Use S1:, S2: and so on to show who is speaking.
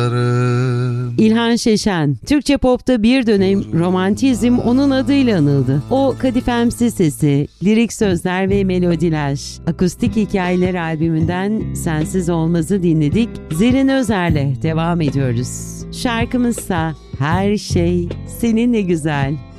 S1: İlhan Şeşen, Türkçe popta bir dönem romantizm onun adıyla anıldı. O kadifemsi sesi, lirik sözler ve melodiler, Akustik Hikayeler albümünden Sensiz Olmaz'ı dinledik. Zerrin Özer'le devam ediyoruz. Şarkımızsa Her Şey Seninle Güzel.